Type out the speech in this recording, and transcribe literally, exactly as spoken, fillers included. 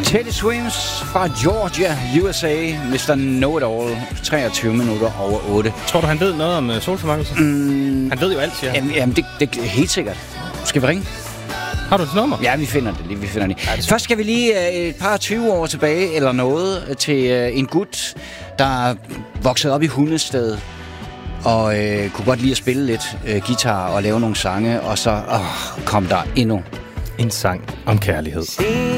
Teddy Swims fra Georgia, U S A. mister Know-It-All. treogtyve minutter over otte. Tror du, han ved noget om uh, solformangelse? Mm, han ved jo alt, siger han. Jamen, jamen det, det er helt sikkert. Skal vi ringe? Har du et nummer? Ja, vi finder det lige. Vi finder det. Ja, det Først skal vi lige uh, et par tyve år tilbage, eller noget, til uh, en gut, der voksede op i Hundested. Og øh, kunne godt lide at spille lidt øh, guitar og lave nogle sange. Og så åh, kom der endnu en sang om kærlighed.